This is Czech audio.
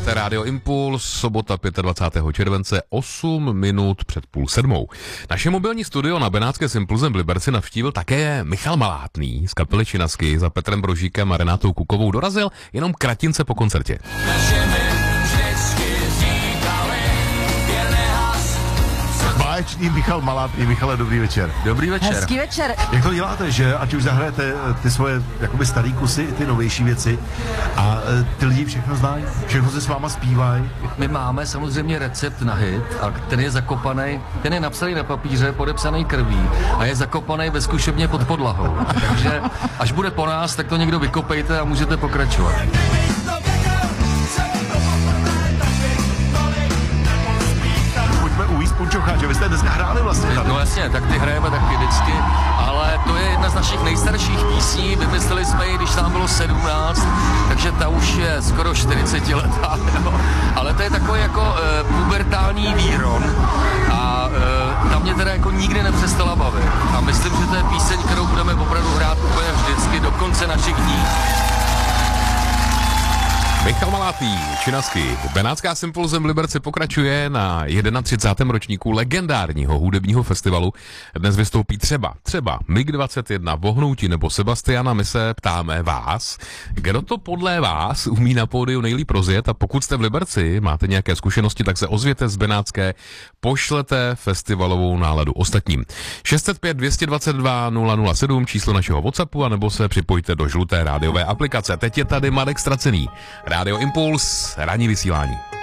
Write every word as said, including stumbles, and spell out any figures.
Posloucháte Rádio Impuls, sobota dvacátého pátého července, osm minut před půl sedmou. Naše mobilní studio na Benátské s Impulzem v Liberci navštívil také Michal Malátný z kapely Činasky. Za Petrem Brožíkem a Renátou Kukovou dorazil jenom kratince po koncertě. Báječný Michal Malátný. Michale, dobrý večer. Dobrý večer. Hezký večer. Jak to děláte, že ať už zahrajete ty svoje jakoby starý kusy, i ty novější věci a ty lidi všechno znají, všechno se s váma zpívají? My máme samozřejmě recept na hit, a ten je zakopaný, ten je napsaný na papíře, podepsaný krví a je zakopaný ve zkušebně pod podlahou. Takže až bude po nás, tak to někdo vykopejte a můžete pokračovat. Punčocha, že vy jste dneska hráli vlastně tady. No jasně, tak ty hrajeme taky vždycky, ale to je jedna z našich nejstarších písní, vymysleli jsme ji, když nám bylo sedmnáct, takže ta už je skoro čtyřicet letá, no. Ale to je takový jako e, pubertální výron a e, ta mě teda jako nikdy nepřestala bavit a myslím, že to je píseň, kterou budeme opravdu hrát úplně vždycky do konce našich dní. Michal Malátný, Činasky. Benátská s Impulzem v Liberci pokračuje na třicátém prvním ročníku legendárního hudebního festivalu. Dnes vystoupí třeba, třeba mig dvacet jedna, Vohnouti nebo Sebastiana. My se ptáme vás, kdo to podle vás umí na pódiu nejlíp rozjet, a pokud jste v Liberci, máte nějaké zkušenosti, tak se ozvěte z Benátské, pošlete festivalovou náladu ostatním. šest set pět, dvě stě dvacet dva, nula nula sedm, číslo našeho WhatsAppu, anebo se připojte do žluté rádiové aplikace. Teď je tady Marek Stracený. Rádio Impuls, ranní vysílání.